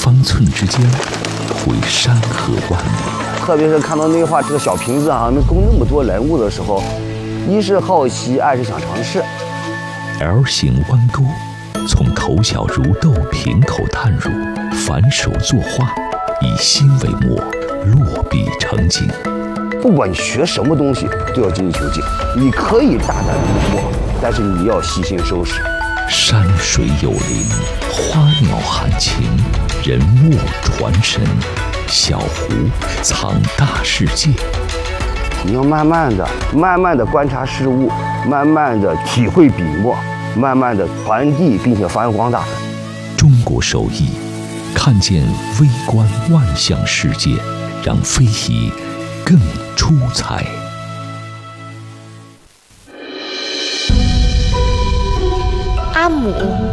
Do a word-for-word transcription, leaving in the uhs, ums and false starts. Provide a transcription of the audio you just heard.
方寸之间，绘山河万里。 特别是看到那画这个小瓶子啊，能供那么多人物的时候，一是好奇，二是想尝试。 L 型弯钩，从头小如豆，瓶口淡乳，反手作画，以心为墨，落笔成景。 不管你学什么东西，都要精益求精。你可以大胆临摹，但是你要细心收拾。 山水有灵，花鸟含情，人物传神，小湖藏大世界。 你要慢慢的、慢慢的观察事物，慢慢的体会笔墨，慢慢的传递，并且发扬光大。 中国手艺，看见微观万象世界，让非遗更出彩。 阿姆。